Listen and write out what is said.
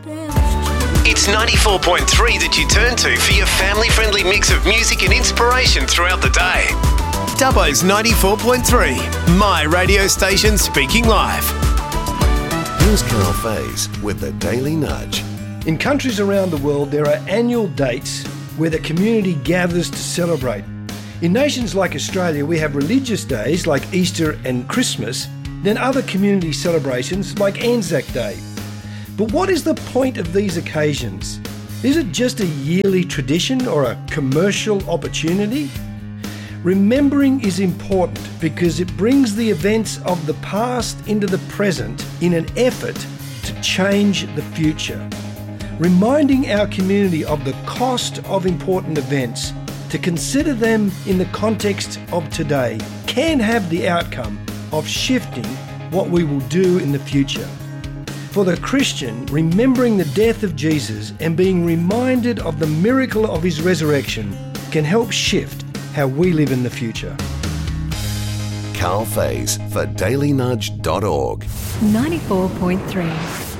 It's 94.3 that you turn to for your family-friendly mix of music and inspiration throughout the day. Dubbo's 94.3, my radio station speaking live. Here's Carl Faze with the Daily Nudge. In countries around the world, there are annual dates where the community gathers to celebrate. In nations like Australia, we have religious days like Easter and Christmas, then other community celebrations like Anzac Day. But what is the point of these occasions? Is it just a yearly tradition or a commercial opportunity? Remembering is important because it brings the events of the past into the present in an effort to change the future. Reminding our community of the cost of important events, to consider them in the context of today, can have the outcome of shifting what we will do in the future. For the Christian, remembering the death of Jesus and being reminded of the miracle of his resurrection can help shift how we live in the future. Carl Faze for dailynudge.org. 94.3.